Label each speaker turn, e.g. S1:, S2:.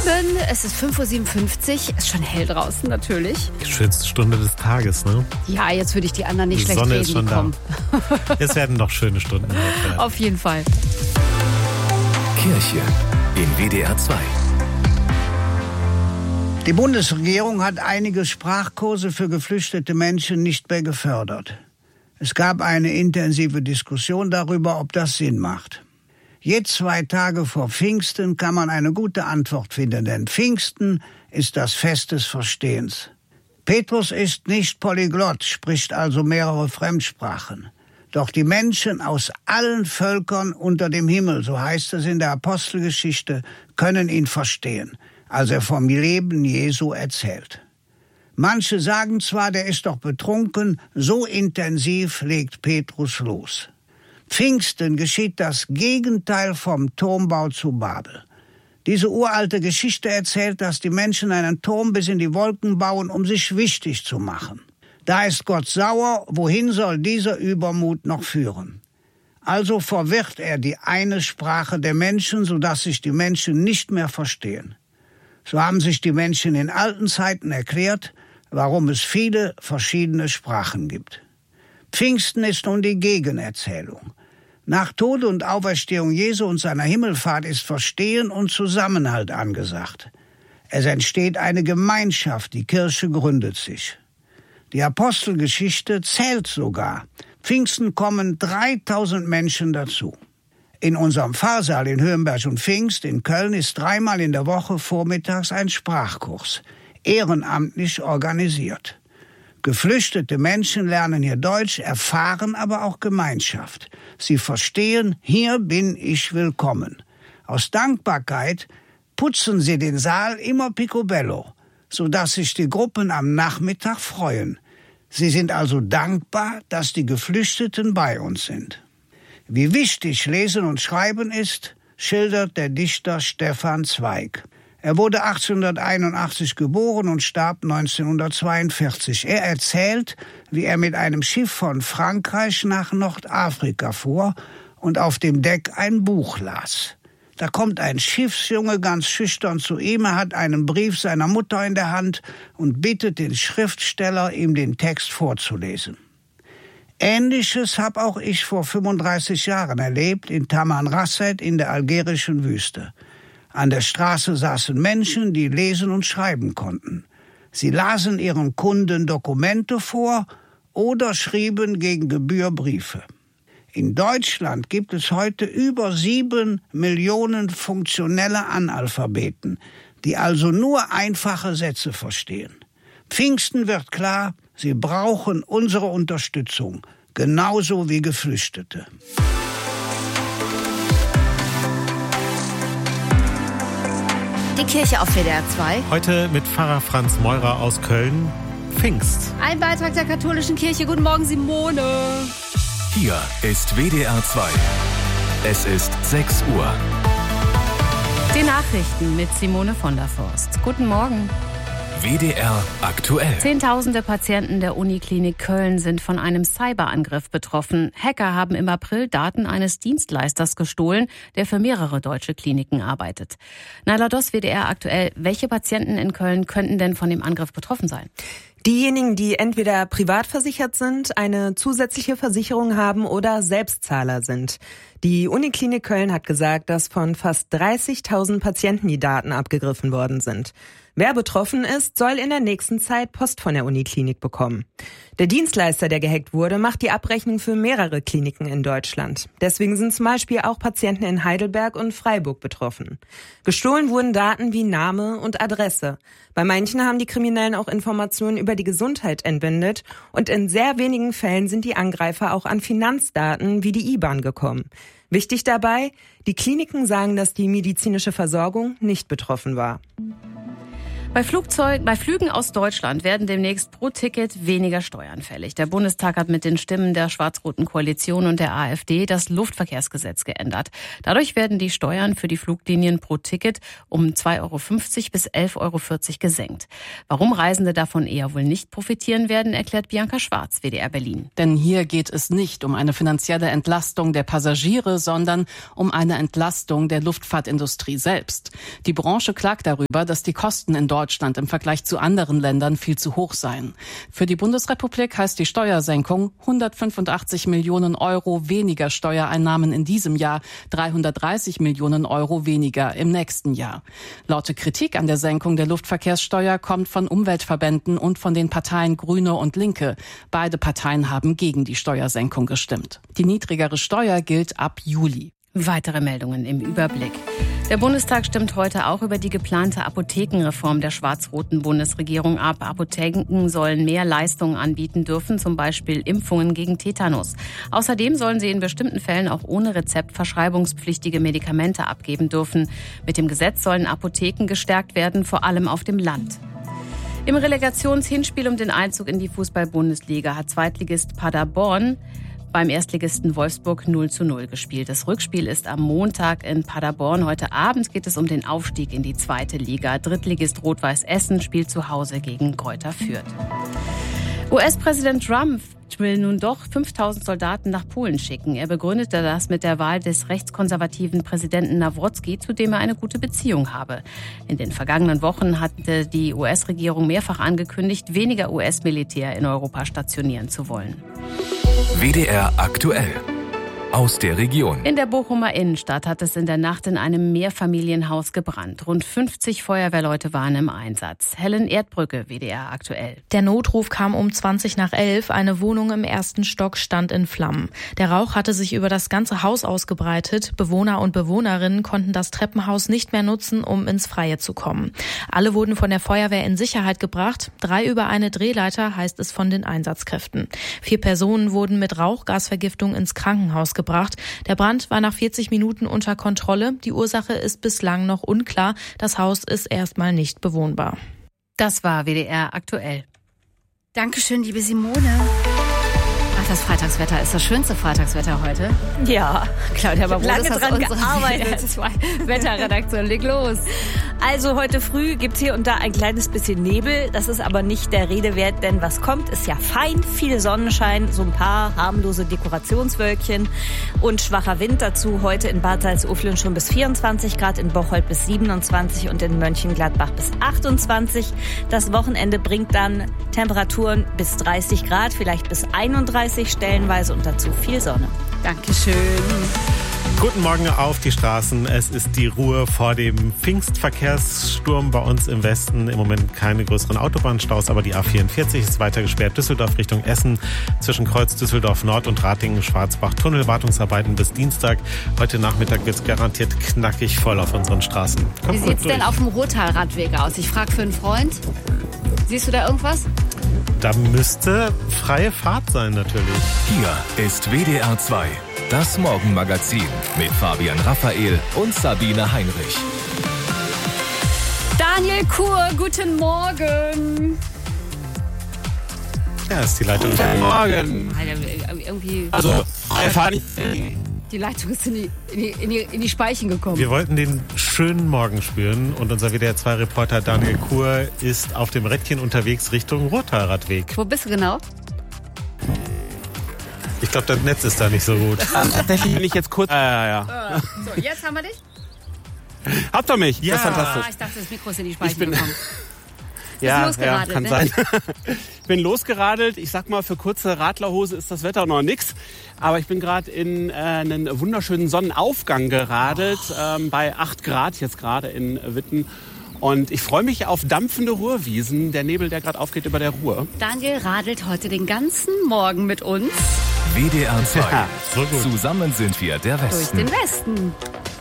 S1: Es ist 5:57 Uhr, ist schon hell draußen natürlich.
S2: Die schönste Stunde des Tages, ne?
S1: Ja, jetzt würde ich die anderen nicht
S2: Die
S1: schlecht
S2: Sonne
S1: reden,
S2: ist schon
S1: kommen.
S2: da. Es werden noch schöne Stunden heute werden.
S1: Auf jeden Fall.
S3: Kirche in WDR 2.
S4: Die Bundesregierung hat einige Sprachkurse für geflüchtete Menschen nicht mehr gefördert. Es gab eine intensive Diskussion darüber, ob das Sinn macht. Jetzt 2 Tage vor Pfingsten kann man eine gute Antwort finden, denn Pfingsten ist das Fest des Verstehens. Petrus ist nicht Polyglott, spricht also mehrere Fremdsprachen. Doch die Menschen aus allen Völkern unter dem Himmel, so heißt es in der Apostelgeschichte, können ihn verstehen, als er vom Leben Jesu erzählt. Manche sagen zwar, der ist doch betrunken, so intensiv legt Petrus los. Pfingsten geschieht das Gegenteil vom Turmbau zu Babel. Diese uralte Geschichte erzählt, dass die Menschen einen Turm bis in die Wolken bauen, um sich wichtig zu machen. Da ist Gott sauer, wohin soll dieser Übermut noch führen? Also verwirrt er die eine Sprache der Menschen, sodass sich die Menschen nicht mehr verstehen. So haben sich die Menschen in alten Zeiten erklärt, warum es viele verschiedene Sprachen gibt. Pfingsten ist nun die Gegenerzählung. Nach Tod und Auferstehung Jesu und seiner Himmelfahrt ist Verstehen und Zusammenhalt angesagt. Es entsteht eine Gemeinschaft, die Kirche gründet sich. Die Apostelgeschichte zählt sogar. Pfingsten kommen 3000 Menschen dazu. In unserem Pfarrsaal in Höhenberg und Pfingst in Köln ist 3-mal in der Woche vormittags ein Sprachkurs, ehrenamtlich organisiert. Geflüchtete Menschen lernen hier Deutsch, erfahren aber auch Gemeinschaft. Sie verstehen, hier bin ich willkommen. Aus Dankbarkeit putzen sie den Saal immer picobello, sodass sich die Gruppen am Nachmittag freuen. Sie sind also dankbar, dass die Geflüchteten bei uns sind. Wie wichtig Lesen und Schreiben ist, schildert der Dichter Stefan Zweig. Er wurde 1881 geboren und starb 1942. Er erzählt, wie er mit einem Schiff von Frankreich nach Nordafrika fuhr und auf dem Deck ein Buch las. Da kommt ein Schiffsjunge ganz schüchtern zu ihm, er hat einen Brief seiner Mutter in der Hand und bittet den Schriftsteller, ihm den Text vorzulesen. Ähnliches habe auch ich vor 35 Jahren erlebt in Tamanrasset in der algerischen Wüste. An der Straße saßen Menschen, die lesen und schreiben konnten. Sie lasen ihren Kunden Dokumente vor oder schrieben gegen Gebühr Briefe. In Deutschland gibt es heute über 7 Millionen funktionelle Analphabeten, die also nur einfache Sätze verstehen. Pfingsten wird klar, sie brauchen unsere Unterstützung, genauso wie Geflüchtete.
S1: Die Kirche auf WDR 2.
S2: Heute mit Pfarrer Franz Meurer aus Köln. Pfingst.
S1: Ein Beitrag der katholischen Kirche. Guten Morgen, Simone.
S3: Hier ist WDR 2. Es ist 6 Uhr.
S5: Die Nachrichten mit Simone von der Forst. Guten Morgen.
S3: WDR aktuell.
S5: Zehntausende Patienten der Uniklinik Köln sind von einem Cyberangriff betroffen. Hacker haben im April Daten eines Dienstleisters gestohlen, der für mehrere deutsche Kliniken arbeitet. Naila Doss, WDR aktuell. Welche Patienten in Köln könnten denn von dem Angriff betroffen sein?
S6: Diejenigen, die entweder privat versichert sind, eine zusätzliche Versicherung haben oder Selbstzahler sind. Die Uniklinik Köln hat gesagt, dass von fast 30.000 Patienten die Daten abgegriffen worden sind. Wer betroffen ist, soll in der nächsten Zeit Post von der Uniklinik bekommen. Der Dienstleister, der gehackt wurde, macht die Abrechnung für mehrere Kliniken in Deutschland. Deswegen sind zum Beispiel auch Patienten in Heidelberg und Freiburg betroffen. Gestohlen wurden Daten wie Name und Adresse. Bei manchen haben die Kriminellen auch Informationen über die Gesundheit entwendet und in sehr wenigen Fällen sind die Angreifer auch an Finanzdaten wie die IBAN gekommen. Wichtig dabei, die Kliniken sagen, dass die medizinische Versorgung nicht betroffen war.
S5: Bei Flügen aus Deutschland werden demnächst pro Ticket weniger Steuern fällig. Der Bundestag hat mit den Stimmen der schwarz-roten Koalition und der AfD das Luftverkehrsgesetz geändert. Dadurch werden die Steuern für die Fluglinien pro Ticket um 2,50 € bis 11,40 € gesenkt. Warum Reisende davon eher wohl nicht profitieren werden, erklärt Bianca Schwarz, WDR Berlin.
S7: Denn hier geht es nicht um eine finanzielle Entlastung der Passagiere, sondern um eine Entlastung der Luftfahrtindustrie selbst. Die Branche klagt darüber, dass die Kosten in Deutschland im Vergleich zu anderen Ländern viel zu hoch seien. Für die Bundesrepublik heißt die Steuersenkung 185 Millionen € weniger Steuereinnahmen in diesem Jahr, 330 Millionen € weniger im nächsten Jahr. Laute Kritik an der Senkung der Luftverkehrssteuer kommt von Umweltverbänden und von den Parteien Grüne und Linke. Beide Parteien haben gegen die Steuersenkung gestimmt. Die niedrigere Steuer gilt ab Juli.
S5: Weitere Meldungen im Überblick. Der Bundestag stimmt heute auch über die geplante Apothekenreform der schwarz-roten Bundesregierung ab. Apotheken sollen mehr Leistungen anbieten dürfen, zum Beispiel Impfungen gegen Tetanus. Außerdem sollen sie in bestimmten Fällen auch ohne Rezept verschreibungspflichtige Medikamente abgeben dürfen. Mit dem Gesetz sollen Apotheken gestärkt werden, vor allem auf dem Land. Im Relegationshinspiel um den Einzug in die Fußball-Bundesliga hat Zweitligist Paderborn beim Erstligisten Wolfsburg 0:0 gespielt. Das Rückspiel ist am Montag in Paderborn. Heute Abend geht es um den Aufstieg in die 2. Liga. Drittligist Rot-Weiß Essen spielt zu Hause gegen Greuther Fürth. US-Präsident Trump will nun doch 5.000 Soldaten nach Polen schicken. Er begründete das mit der Wahl des rechtskonservativen Präsidenten Nawrocki, zu dem er eine gute Beziehung habe. In den vergangenen Wochen hatte die US-Regierung mehrfach angekündigt, weniger US-Militär in Europa stationieren zu wollen.
S3: WDR aktuell. Aus der Region.
S5: In der Bochumer Innenstadt hat es in der Nacht in einem Mehrfamilienhaus gebrannt. Rund 50 Feuerwehrleute waren im Einsatz. Helen Erdbrücke, WDR aktuell.
S8: Der Notruf kam um 11:20. Eine Wohnung im 1. Stock stand in Flammen. Der Rauch hatte sich über das ganze Haus ausgebreitet. Bewohner und Bewohnerinnen konnten das Treppenhaus nicht mehr nutzen, um ins Freie zu kommen. Alle wurden von der Feuerwehr in Sicherheit gebracht. 3 über eine Drehleiter, heißt es von den Einsatzkräften. 4 Personen wurden mit Rauchgasvergiftung ins Krankenhaus gebracht. Der Brand war nach 40 Minuten unter Kontrolle. Die Ursache ist bislang noch unklar. Das Haus ist erstmal nicht bewohnbar.
S5: Das war WDR aktuell.
S1: Dankeschön, liebe Simone. Ach, das Freitagswetter ist das schönste Freitagswetter heute.
S9: Ja,
S1: Claudia Barbodes
S9: lange dran gearbeitet.
S1: Wetterredaktion, leg los.
S9: Also heute früh gibt's hier und da ein kleines bisschen Nebel. Das ist aber nicht der Rede wert, denn was kommt, ist ja fein. Viel Sonnenschein, so ein paar harmlose Dekorationswölkchen und schwacher Wind dazu. Heute in Bad Salzuflen schon bis 24 Grad, in Bocholt bis 27 und in Mönchengladbach bis 28. Das Wochenende bringt dann Temperaturen bis 30 Grad, vielleicht bis 31 stellenweise und dazu viel Sonne.
S1: Dankeschön.
S2: Guten Morgen auf die Straßen. Es ist die Ruhe vor dem Pfingstverkehrssturm bei uns im Westen. Im Moment keine größeren Autobahnstaus, aber die A44 ist weiter gesperrt. Düsseldorf Richtung Essen zwischen Kreuz Düsseldorf Nord und Ratingen-Schwarzbach. Tunnelwartungsarbeiten bis Dienstag. Heute Nachmittag wird es garantiert knackig voll auf unseren Straßen.
S1: Wie sieht es denn auf dem Rottal-Radweg aus? Ich frage für einen Freund. Siehst du da irgendwas?
S2: Da müsste freie Fahrt sein natürlich.
S3: Hier ist WDR 2, das Morgenmagazin mit Fabian Raphael und Sabine Heinrich.
S1: Daniel Kur, guten Morgen.
S2: Ja, ist die Leitung.
S10: Guten Morgen.
S1: Irgendwie
S10: Also,
S1: die Leitung ist in die Speichen gekommen.
S2: Wir wollten den schönen Morgen spüren und unser WDR 2-Reporter Daniel Kur ist auf dem Rädchen unterwegs Richtung Rottalradweg.
S1: Wo bist du genau?
S2: Ich glaube, das Netz ist da nicht so gut.
S10: Tatsächlich bin ich jetzt kurz... Ja.
S1: So, jetzt haben wir dich?
S10: Habt ihr mich?
S2: Ja.
S10: Das ist fantastisch.
S1: Ich dachte, das Mikro ist in die Speichen gekommen.
S10: Ja,
S1: losgeradelt,
S10: kann
S1: ne?
S10: sein. Ich bin losgeradelt. Ich sag mal, für kurze Radlerhose ist das Wetter noch nix. Aber ich bin gerade in einen wunderschönen Sonnenaufgang geradelt, bei 8 Grad jetzt gerade in Witten. Und ich freue mich auf dampfende Ruhrwiesen, der Nebel, der gerade aufgeht über der Ruhr.
S1: Daniel radelt heute den ganzen Morgen mit uns.
S3: WDR 2.
S2: Ja, so gut.
S3: Zusammen sind wir der
S1: Durch
S3: Westen.
S1: den Westen.